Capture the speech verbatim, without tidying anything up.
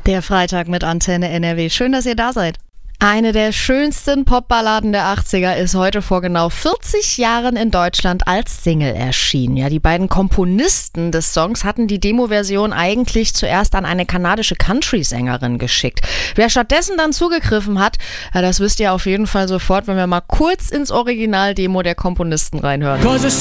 Der Freitag mit Antenne N R W. Schön, dass ihr da seid. Eine der schönsten Popballaden der achtziger ist heute vor genau vierzig Jahren in Deutschland als Single erschienen. Ja, die beiden Komponisten des Songs hatten die Demo-Version eigentlich zuerst an eine kanadische Country-Sängerin geschickt. Wer stattdessen dann zugegriffen hat, ja, das wisst ihr auf jeden Fall sofort, wenn wir mal kurz ins Original-Demo der Komponisten reinhören.